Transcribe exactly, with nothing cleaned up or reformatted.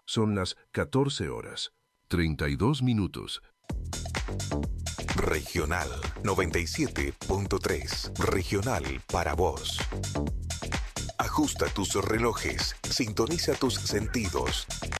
Son las catorce horas, treinta y dos minutos. Regional noventa y siete punto tres. Regional para vos. Ajusta tus relojes, sintoniza tus sentidos.